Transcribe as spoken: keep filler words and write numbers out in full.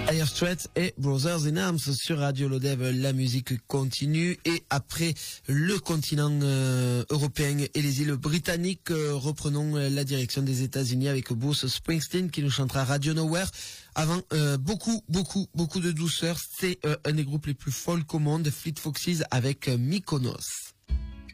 Dire Straits et Brothers in Arms sur Radio Lodève, la musique continue. Et après le continent euh, européen et les îles britanniques, euh, reprenons euh, la direction des États-Unis avec Bruce Springsteen qui nous chantera Radio Nowhere. Avant euh, beaucoup, beaucoup, beaucoup de douceur, c'est euh, un des groupes les plus folk au monde, Fleet Foxes avec euh, Mykonos.